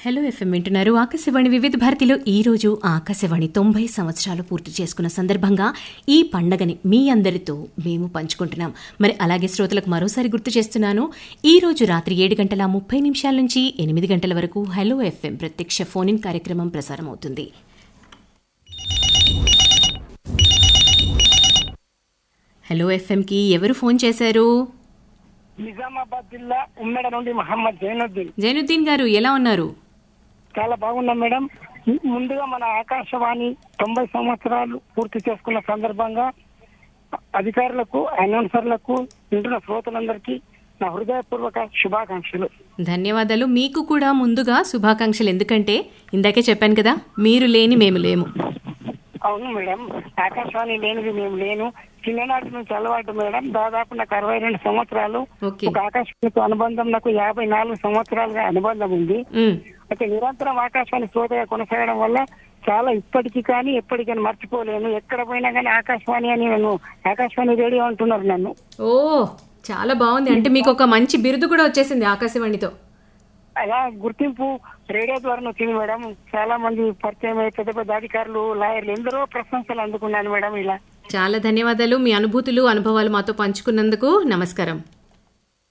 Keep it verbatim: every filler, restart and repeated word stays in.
Hello FM వింటున్నారు. ఆకాశవాణి వివిధ భారతిలో ఈరోజు ఆకాశవాణి తొంభై సంవత్సరాలు పూర్తి చేసుకున్న సందర్భంగా ఈ పండగని మీ అందరితో మేము పంచుకుంటున్నాం. మరి అలాగే శ్రోతలకు మరోసారి గుర్తు చేస్తున్నాను, ఈ రోజు రాత్రి ఏడు గంటల ముప్పై నిమిషాల నుంచి ఎనిమిది గంటల వరకు హలో ఎఫ్ఎం ప్రత్యక్ష ఫోన్ ఇన్ కార్యక్రమం ప్రసారం అవుతుంది. హలో ఎఫ్ఎంకి ఎవరు ఫోన్ చేశారు? నిజామాబాద్ జిల్లా ఉమ్మడి నుండి మహమ్మద్ జైనుద్దీన్. జైనుద్దీన్ గారు ఎలా ఉన్నారు? చాలా బాగున్నాం మేడం. ముందుగా మన ఆకాశవాణి తొంభై సంవత్సరాలు పూర్తి చేసుకున్న సందర్భంగా అధికారులకు, అనౌన్సర్లకు, వింటున్న శ్రోతలందరికీ నా హృదయపూర్వక శుభాకాంక్షలు. ధన్యవాదాలు. మీకు కూడా ముందుగా శుభాకాంక్షలు. ఎందుకంటే ఇందాకే చెప్పాను కదా, మీరు లేని మేము లేము. అవును మేడం, ఆకాశవాణి లేనిది మేము లేను. చిన్ననాటి నుంచి అలవాటు మేడం. దాదాపు నాకు అరవై రెండు సంవత్సరాలు. ఒక ఆకాశవాణితో అనుబంధం నాకు యాభై నాలుగు సంవత్సరాలుగా అనుబంధం ఉంది. అయితే నిరంతరం ఆకాశవాణి శ్రోతగా కొనసాగడం వల్ల చాలా ఇప్పటికీ కానీ ఎప్పటికైనా మర్చిపోలేను. ఎక్కడ పోయినా కానీ ఆకాశవాణి అని నేను ఆకాశవాణి రేడియో అంటున్నారు నన్ను. ఓ చాలా బాగుంది. అంటే మీకు ఒక మంచి బిరుదు కూడా వచ్చేసింది ఆకాశవాణితో. అలా గుర్తింపు రేడియో ద్వారా వచ్చింది మేడం. చాలా మంది పరిచయం అయ్యే పెద్ద పెద్ద అధికారులు, లాయర్లు ఎందరో ప్రశంసలు అందుకున్నాను మేడం. ఇలా చాలా ధన్యవాదాలు. మీ అనుభూతులు, అనుభవాలు మాతో పంచుకున్నందుకు నమస్కారం.